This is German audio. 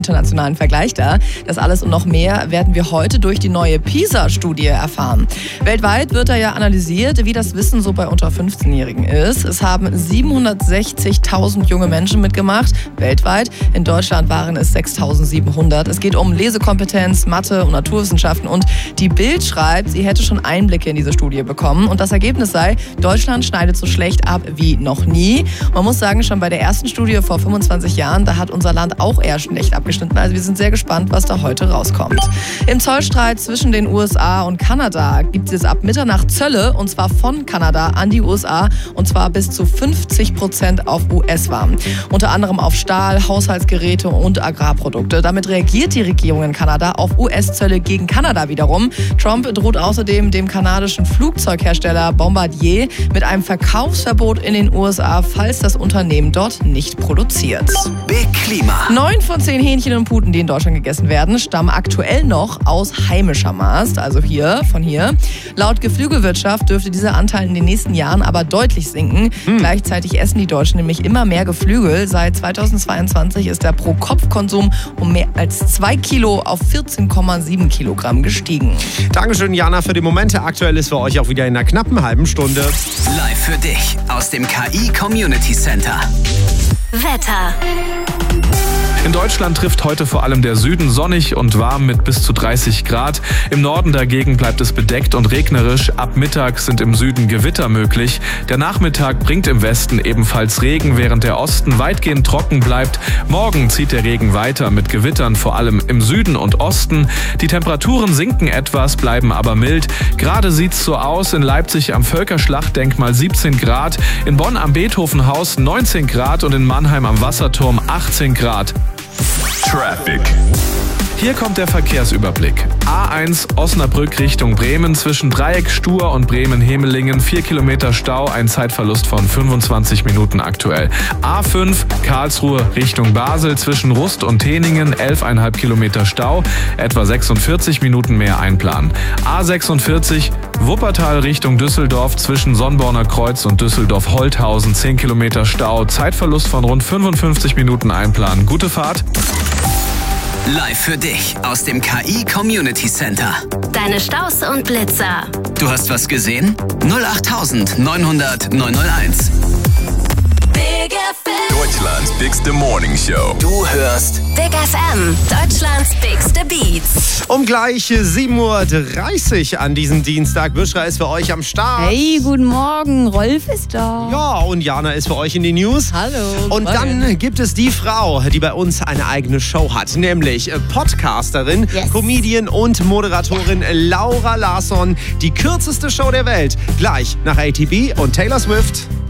internationalen Vergleich da. Das alles und noch mehr werden wir heute durch die neue PISA-Studie erfahren. Weltweit wird da ja analysiert, wie das Wissen so bei unter 15-Jährigen ist. Es haben 760.000 junge Menschen mitgemacht, weltweit. In Deutschland waren es 6.700. Es geht um Lesekompetenz, Mathe und Naturwissenschaften und die Bild schreibt, sie hätte schon Einblicke in diese Studie bekommen und das Ergebnis sei, Deutschland schneidet so schlecht ab wie noch nie. Man muss sagen, schon bei der ersten Studie vor 25 Jahren, da hat unser Land auch eher schlecht abgeschnitten. Also wir sind sehr gespannt, was da heute rauskommt. Im Zollstreit zwischen den USA und Kanada gibt es ab Mitternacht Zölle, und zwar von Kanada an die USA, und zwar bis zu 50% auf US-Waren. Unter anderem auf Stahl, Haushaltsgeräte und Agrarprodukte. Damit reagiert die Regierung in Kanada auf US-Zölle gegen Kanada wiederum. Trump droht außerdem dem kanadischen Flugzeughersteller Bombardier mit einem Verkaufsverbot in den USA, falls das Unternehmen dort nicht produziert. Big Klima. 9 von 10 Hähnchen und Puten, die in Deutschland gegessen werden, stammen aktuell noch aus heimischer Mast, also von hier. Laut Geflügelwirtschaft dürfte dieser Anteil in den nächsten Jahren aber deutlich sinken. Gleichzeitig essen die Deutschen nämlich immer mehr Geflügel. Seit 2022 ist der Pro-Kopf-Konsum um mehr als 2 Kilo auf 14,7 Kilogramm gestiegen. Dankeschön, Jana, für die Momente. Aktuell ist für euch auch wieder in einer knappen halben Stunde. Live für dich aus dem KI Community Center. Wetter. In Deutschland trifft heute vor allem der Süden sonnig und warm mit bis zu 30 Grad. Im Norden dagegen bleibt es bedeckt und regnerisch. Ab Mittag sind im Süden Gewitter möglich. Der Nachmittag bringt im Westen ebenfalls Regen, während der Osten weitgehend trocken bleibt. Morgen zieht der Regen weiter mit Gewittern, vor allem im Süden und Osten. Die Temperaturen sinken etwas, bleiben aber mild. Gerade sieht's so aus: in Leipzig am Völkerschlachtdenkmal 17 Grad, in Bonn am Beethovenhaus 19 Grad und in Mannheim am Wasserturm 18 Grad. Traffic. Hier kommt der Verkehrsüberblick. A1 Osnabrück Richtung Bremen zwischen Dreieck Stur und Bremen-Hemelingen 4 Kilometer Stau, ein Zeitverlust von 25 Minuten aktuell. A5 Karlsruhe Richtung Basel zwischen Rust und Teningen 11,5 Kilometer Stau, etwa 46 Minuten mehr einplanen. A46 Wuppertal Richtung Düsseldorf zwischen Sonnborner Kreuz und Düsseldorf-Holthausen 10 Kilometer Stau, Zeitverlust von rund 55 Minuten einplanen. Gute Fahrt. Live für dich aus dem KI Community Center. Deine Staus und Blitzer. Du hast was gesehen? 08900 901. Big FM. Deutschlands bigste Morning Show. Du hörst Big FM. Deutschlands bigste Beats. Um gleich 7.30 Uhr an diesem Dienstag. Büschra ist für euch am Start. Hey, guten Morgen. Rolf ist da. Ja, und Jana ist für euch in den News. Hallo. Und dann gibt es die Frau, die bei uns eine eigene Show hat, nämlich Podcasterin, Comedian und Moderatorin Laura Larsson. Die kürzeste Show der Welt. Gleich nach ATB und Taylor Swift.